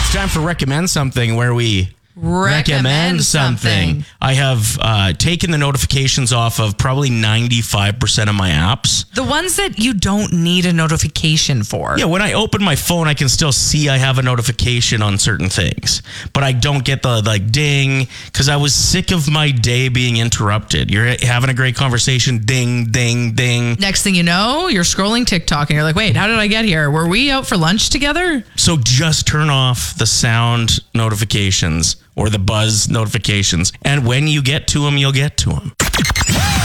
It's time for Recommend Something, where we recommend something. I have taken the notifications off of probably 95% of my apps. The ones that you don't need a notification for. Yeah, when I open my phone, I can still see I have a notification on certain things, but I don't get the ding, because I was sick of my day being interrupted. You're having a great conversation, ding, ding, ding. Next thing you know, you're scrolling TikTok and you're like, wait, how did I get here? Were we out for lunch together? So just turn off the sound notifications or the buzz notifications, and when you get to them, you'll get to them.